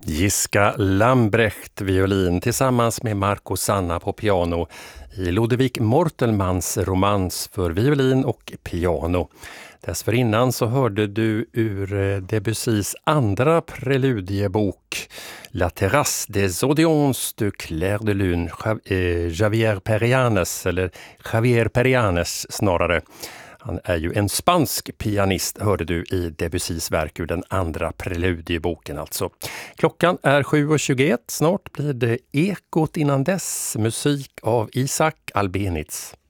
Jiska Lambrecht violin tillsammans med Marco Sanna på piano i Ludwig Mortelmans romans för violin och piano. Dessförinnan så hörde du ur Debussys andra preludiebok La Terrasse des Audiences de Clair de Lune, Javier Perianes, eller Javier Perianes snarare. Han är ju en spansk pianist, hörde du i Debussys verk ur den andra preludieboken alltså. Klockan är 7:21, snart blir det Ekot innan dess, musik av Isaac Albeniz.